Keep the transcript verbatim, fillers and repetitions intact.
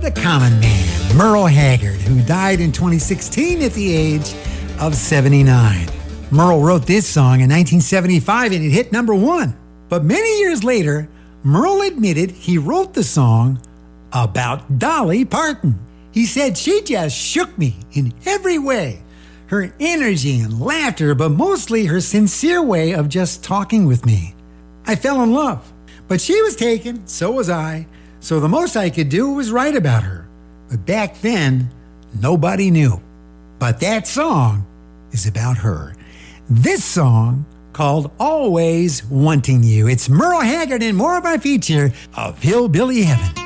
The common man, Merle Haggard, who died in twenty sixteen at the age of seventy-nine. Merle wrote this song in nineteen seventy-five and it hit number one. But many years later, Merle admitted he wrote the song about Dolly Parton. He said she just shook me in every way. Her energy and laughter, but mostly her sincere way of just talking with me. I fell in love. But she was taken, so was I, so the most I could do was write about her. But back then, nobody knew. But that song is about her. This song, called Always Wanting You. It's Merle Haggard and more of our feature of Hillbilly Heaven.